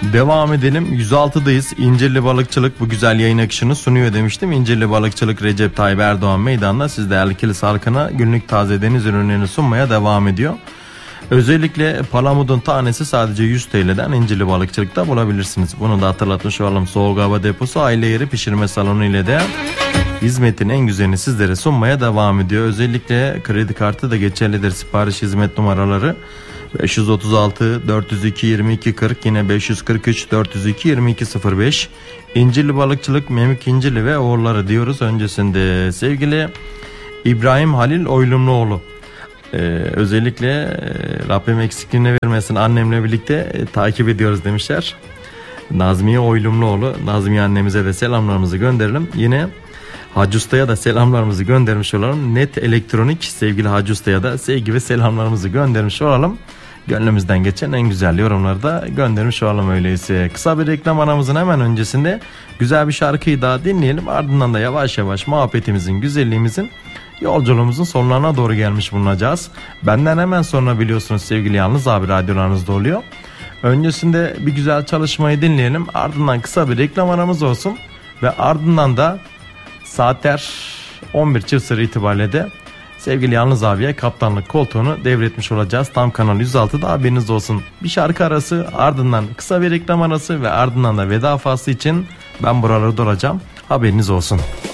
Devam edelim. 106'dayız. İncirli Balıkçılık bu güzel yayın akışını sunuyor demiştim. İncirli Balıkçılık Recep Tayyip Erdoğan Meydanı'nda siz değerli kilis halkına günlük taze deniz ürünlerini sunmaya devam ediyor. Özellikle palamudun tanesi sadece 100 TL'den İncirli Balıkçılık'ta bulabilirsiniz. Bunu da hatırlatmış olalım. Soğuk hava deposu, aile yeri, pişirme salonu ile de hizmetin en güzelini sizlere sunmaya devam ediyor. Özellikle kredi kartı da geçerlidir. Sipariş hizmet numaraları 536 402 22 40, yine 543 402 22 05. İncirli Balıkçılık, Memik İncirli ve oğulları diyoruz. Öncesinde sevgili İbrahim Halil Oylumluoğlu, özellikle Rabbim eksikliğine vermesin, annemle birlikte takip ediyoruz demişler. Nazmiye Oylumluoğlu, Nazmiye annemize de selamlarımızı gönderelim. Yine Hacı Usta'ya da selamlarımızı göndermiş olalım. Net Elektronik sevgili Hacı Usta'ya da sevgi ve selamlarımızı göndermiş olalım. Gönlümüzden geçen en güzel yorumları da göndermiş olalım öyleyse. Kısa bir reklam aramızın hemen öncesinde güzel bir şarkıyı daha dinleyelim. Ardından da yavaş yavaş muhabbetimizin, güzelliğimizin, yolculuğumuzun sonlarına doğru gelmiş bulunacağız. Benden hemen sonra biliyorsunuz sevgili Yalnız abi radyolarınızda oluyor. Öncesinde bir güzel çalışmayı dinleyelim. Ardından kısa bir reklam aramız olsun. Ve ardından da saatler 11.00 itibariyle de sevgili Yalnız abiye kaptanlık koltuğunu devretmiş olacağız. Tam Kanal 106'da haberiniz olsun. Bir şarkı arası, ardından kısa bir reklam arası ve ardından da veda faslı için ben buralarda olacağım. Haberiniz olsun.